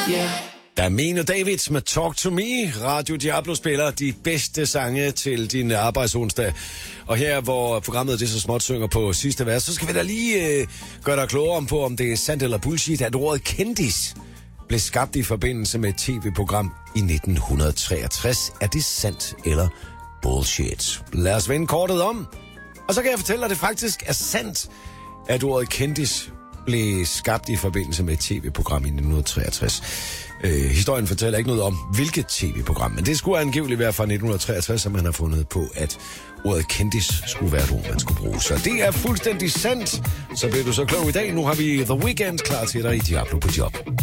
Yeah. Damien og David med Talk to Me. Radio Diablo spiller de bedste sange til din arbejdsonsdag. Og her, hvor programmet det så småt synger på sidste vers, så skal vi da lige gøre dig klogere på, om det er sandt eller bullshit, at ordet kendis blev skabt i forbindelse med et tv-program i 1963. Er det sandt eller bullshit? Lad os vende kortet om. Og så kan jeg fortælle dig, at det faktisk er sandt, at ordet kendis blev skabt i forbindelse med et tv-program i 1963. Historien fortæller ikke noget om, hvilket tv-program, men det skulle angiveligt være fra 1963, som man har fundet på, at ordet kendis skulle være et ord, man skulle bruge. Så det er fuldstændig sandt. Så bliver du så klog i dag. Nu har vi The Weeknd klar til dig i Diablo på job.